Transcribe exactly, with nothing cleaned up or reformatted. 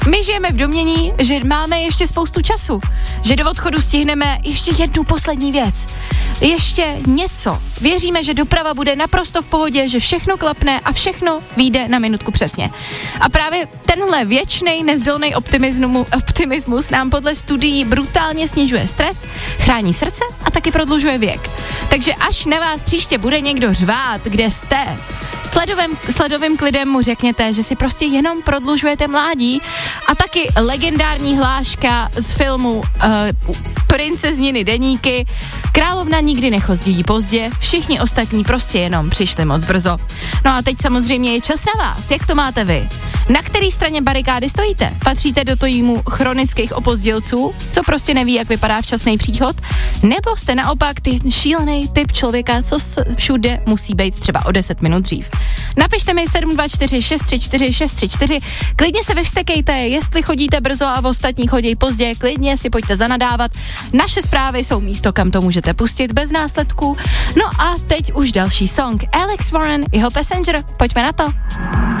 My žijeme v domnění, že máme ještě spoustu času, že do odchodu stihneme ještě jednu poslední věc. Ještě něco. Věříme, že doprava bude naprosto v pohodě, že všechno klapne a všechno vyjde na minutku přesně. A právě tenhle věčnej nezdolný optimismus, optimismus nám podle studií brutálně snižuje stres, chrání srdce a taky prodlužuje věk. Takže až na vás příště bude někdo řvát, kde jste, sledovým, sledovým klidem mu řekněte, že si prostě jenom prodlužujete mládí. A taky legendární hláška z filmu uh, Princezniny deníky. Královna nikdy nechodí pozdě, všichni ostatní prostě jenom přišli moc brzo. No a teď samozřejmě je čas na vás, jak to máte vy? Na které straně barikády stojíte? Patříte do týmu chronických opozdělců, co prostě neví, jak vypadá včasný příchod? Nebo jste naopak ty šílený typ člověka, co všude musí být třeba o deset minut dřív? Napište mi sedm dva čtyři šest tři čtyři šest tři čtyři, klidně se vyvstekejte, jestli chodíte brzo a v ostatní chodí pozdě, klidně si pojďte zanadávat. Naše zprávy jsou místo, kam to můžete pustit bez následků. No a teď už další song. Alex Warren, jeho Passenger, pojďme na to.